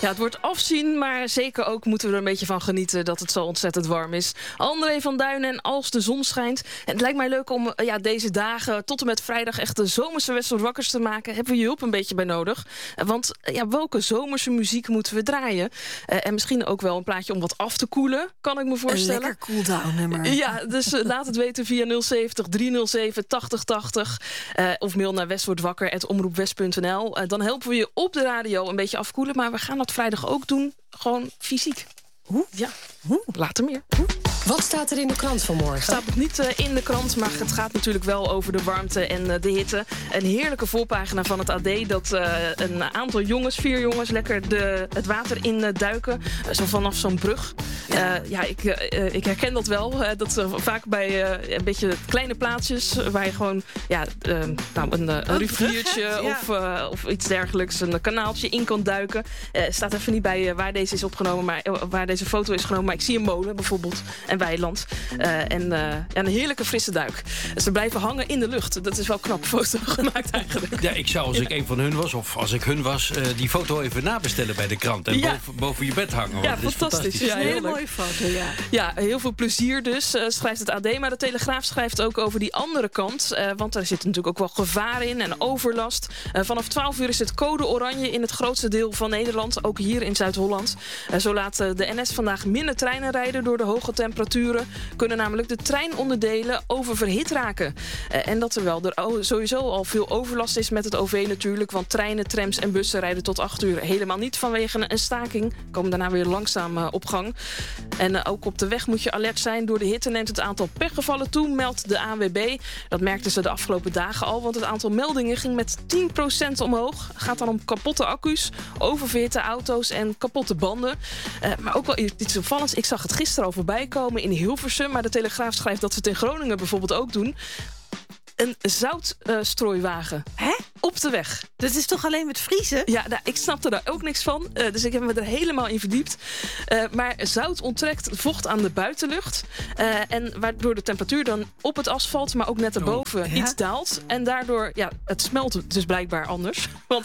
Ja, het wordt afzien, maar zeker ook moeten we er een beetje van genieten dat het zo ontzettend warm is. André van Duinen en Als de zon schijnt. En het lijkt mij leuk om deze dagen tot en met vrijdag echt de zomerse Westwoord wakkers te maken. Hebben we je hulp een beetje bij nodig. Want welke zomerse muziek moeten we draaien? En misschien ook wel een plaatje om wat af te koelen, kan ik me voorstellen. Een lekker cooldown nummer. Ja, dus laat het weten via 070 307 8080. Of mail naar westwoordwakker@omroepwest.nl. Dan helpen we je op de radio een beetje afkoelen. Maar we gaan dat vrijdag ook doen, gewoon fysiek. Hoe? Ja, later meer. Wat staat er in de krant vanmorgen? Het staat nog niet in de krant, maar het gaat natuurlijk wel over de warmte en de hitte. Een heerlijke voorpagina van het AD dat een aantal jongens, 4 jongens, lekker het water in duiken. Zo vanaf zo'n brug. Ik herken dat wel. Dat vaak bij een beetje kleine plaatsjes waar je gewoon een riviertje of iets dergelijks, een kanaaltje in kan duiken. Staat even niet bij waar deze is opgenomen, maar waar deze foto is genomen. Maar ik zie een molen bijvoorbeeld en weiland. Een heerlijke frisse duik. Ze blijven hangen in de lucht. Dat is wel knap foto gemaakt eigenlijk. Ja, ik zou als ik een van hun was, of als ik hun was, die foto even nabestellen bij de krant. En boven je bed hangen. Ja, fantastisch. Ja, een hele mooie foto, ja. Ja, heel veel plezier dus, schrijft het AD. Maar de Telegraaf schrijft ook over die andere kant. Want daar zit natuurlijk ook wel gevaar in en overlast. Vanaf 12 uur is het code oranje in het grootste deel van Nederland. Ook hier in Zuid-Holland. Zo laat de NS vandaag minder treinen rijden door de hoge temperaturen. Kunnen namelijk de treinonderdelen oververhit raken. En dat terwijl er sowieso al veel overlast is met het OV natuurlijk. Want treinen, trams en bussen rijden tot 8 uur helemaal niet vanwege een staking. Komen daarna weer langzaam op gang. En ook op de weg moet je alert zijn. Door de hitte neemt het aantal pechgevallen toe, meldt de ANWB. Dat merkten ze de afgelopen dagen al, want het aantal meldingen ging met 10% omhoog. Het gaat dan om kapotte accu's, oververhitte auto's en kapotte banden. Maar ook wel iets opvallends. Ik zag het gisteren al voorbij komen in Hilversum, maar de Telegraaf schrijft dat ze het in Groningen bijvoorbeeld ook doen. Een zoutstrooiwagen. Hè? Op de weg. Dat is toch alleen met vriezen? Ja, ik snapte daar ook niks van. Dus ik heb me er helemaal in verdiept. Maar zout onttrekt vocht aan de buitenlucht. En waardoor de temperatuur dan op het asfalt, maar ook net erboven iets daalt. En daardoor, het smelt dus blijkbaar anders. Want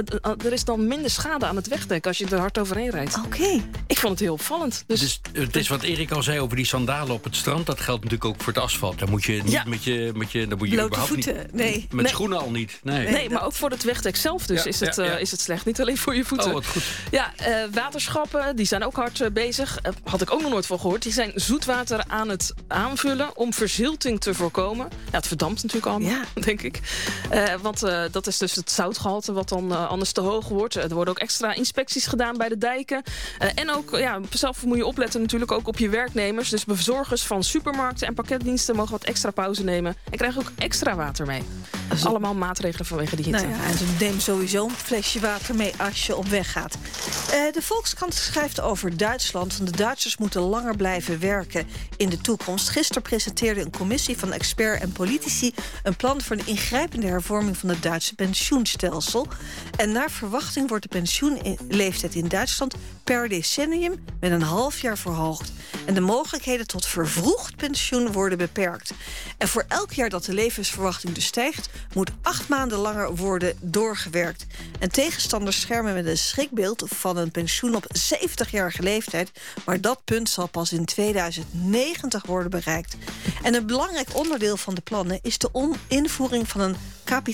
er is dan minder schade aan het wegdek als je er hard overheen rijdt. Oké. Ik vond het heel opvallend. Dus het is wat Erik al zei over die sandalen op het strand. Dat geldt natuurlijk ook voor het asfalt. Dan moet je niet met je dan moet je blote voeten, niet, nee. Met schoenen al niet. Nee, maar ook voor het wegdek zelf dus is het slecht. Niet alleen voor je voeten. Oh, wat goed. Ja, waterschappen, die zijn ook hard bezig. Had ik ook nog nooit van gehoord. Die zijn zoetwater aan het aanvullen om verzilting te voorkomen. Ja, het verdampt natuurlijk allemaal, denk ik. Want dat is dus het zoutgehalte wat dan anders te hoog wordt. Er worden ook extra inspecties gedaan bij de dijken. En ook, zelf moet je opletten natuurlijk ook op je werknemers. Dus bezorgers van supermarkten en pakketdiensten mogen wat extra pauze nemen. En krijgen ook extra water mee. Dus allemaal maatregelen vanwege de hitte. Nou ja, en neem sowieso een flesje water mee als je op weg gaat. De Volkskrant schrijft over Duitsland. Want de Duitsers moeten langer blijven werken in de toekomst. Gisteren presenteerde een commissie van experts en politici een plan voor een ingrijpende hervorming van het Duitse pensioenstelsel. En naar verwachting wordt de pensioenleeftijd in Duitsland per decennium met een half jaar verhoogd. En de mogelijkheden tot vervroegd pensioen worden beperkt. En voor elk jaar dat de levensverwachting dus stijgt, moet 8 maanden langer worden doorgewerkt. En tegenstanders schermen met een schrikbeeld van een pensioen op 70-jarige leeftijd. Maar dat punt zal pas in 2090 worden bereikt. En een belangrijk onderdeel van de plannen is de invoering van een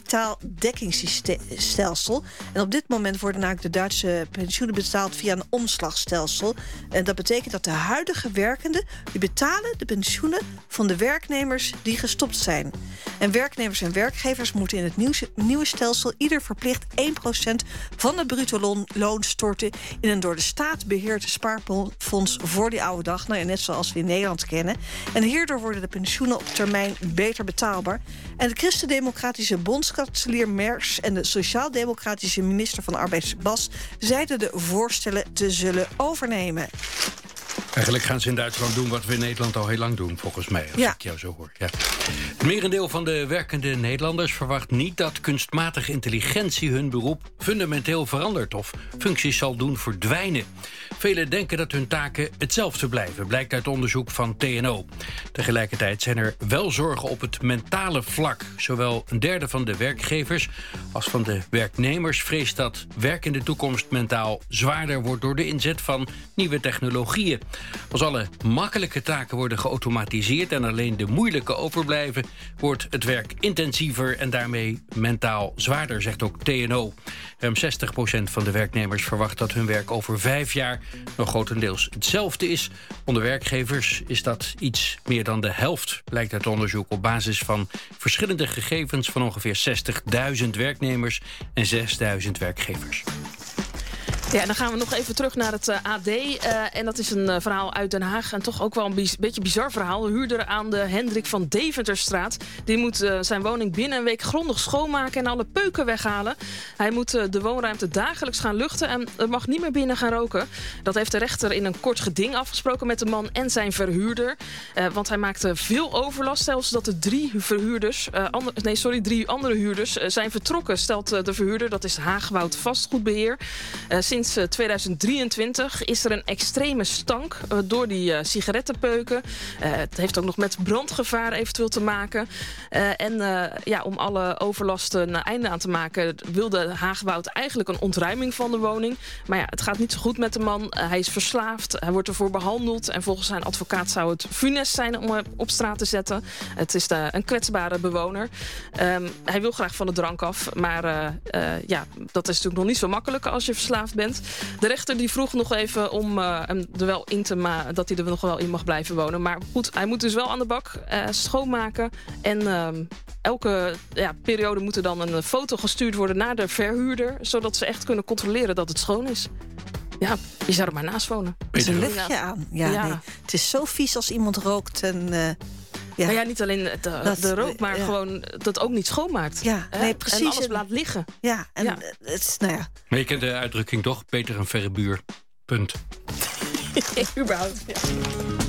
kapitaaldekkingsstelsel. En op dit moment worden namelijk de Duitse pensioenen betaald via een omslagstelsel. En dat betekent dat de huidige werkenden die betalen de pensioenen van de werknemers die gestopt zijn. En werknemers en werkgevers moeten in het nieuwe stelsel ieder verplicht 1% van het bruto loon storten in een door de staat beheerd spaarfonds voor die oude dag. Nou ja, net zoals we in Nederland kennen. En hierdoor worden de pensioenen op termijn beter betaalbaar. En de christendemocratische bondskanselier Merz en de sociaal-democratische minister van Arbeid Bas zeiden de voorstellen te zullen overnemen. Eigenlijk gaan ze in Duitsland doen wat we in Nederland al heel lang doen, volgens mij. Als ik jou zo hoor. Ja. Het merendeel van de werkende Nederlanders verwacht niet dat kunstmatige intelligentie hun beroep fundamenteel verandert of functies zal doen verdwijnen. Velen denken dat hun taken hetzelfde blijven, blijkt uit onderzoek van TNO. Tegelijkertijd zijn er wel zorgen op het mentale vlak. Zowel een derde van de werkgevers als van de werknemers vreest dat werk in de toekomst mentaal zwaarder wordt door de inzet van nieuwe technologieën. Als alle makkelijke taken worden geautomatiseerd en alleen de moeilijke overblijven, wordt het werk intensiever en daarmee mentaal zwaarder, zegt ook TNO. Ruim 60% van de werknemers verwacht dat hun werk over 5 jaar nog grotendeels hetzelfde is. Onder werkgevers is dat iets meer dan de helft, blijkt uit onderzoek op basis van verschillende gegevens van ongeveer 60.000 werknemers en 6.000 werkgevers. Ja, dan gaan we nog even terug naar het AD. En dat is een verhaal uit Den Haag. En toch ook wel een beetje bizar verhaal. De huurder aan de Hendrik van Deventerstraat. Die moet zijn woning binnen een week grondig schoonmaken en alle peuken weghalen. Hij moet de woonruimte dagelijks gaan luchten en mag niet meer binnen gaan roken. Dat heeft de rechter in een kort geding afgesproken met de man en zijn verhuurder. Want hij maakte veel overlast. Zelfs dat er 3 andere huurders zijn vertrokken, stelt de verhuurder. Dat is Haagwoud Vastgoedbeheer. Sinds 2023 is er een extreme stank door die sigarettenpeuken. Het heeft ook nog met brandgevaar eventueel te maken. Om alle overlasten een einde aan te maken, wilde Haagwoud eigenlijk een ontruiming van de woning. Maar ja, het gaat niet zo goed met de man. Hij is verslaafd, hij wordt ervoor behandeld. En volgens zijn advocaat zou het funest zijn om hem op straat te zetten. Het is een kwetsbare bewoner. Hij wil graag van de drank af. Maar dat is natuurlijk nog niet zo makkelijk als je verslaafd bent. De rechter die vroeg nog even om hem er wel dat hij er nog wel in mag blijven wonen. Maar goed, hij moet dus wel aan de bak schoonmaken. En elke periode moet er dan een foto gestuurd worden naar de verhuurder, zodat ze echt kunnen controleren dat het schoon is. Ja, je zou er maar naast wonen. Het is een luchtje aan. Ja. Nee. Het is zo vies als iemand rookt en... Maar ja, niet alleen de rook, maar gewoon dat ook niet schoonmaakt. Ja, nee, precies. En alles laat liggen. Ja, en het is, Maar je kent de uitdrukking toch? Beter een verre buur. Punt. Überhaupt, ja.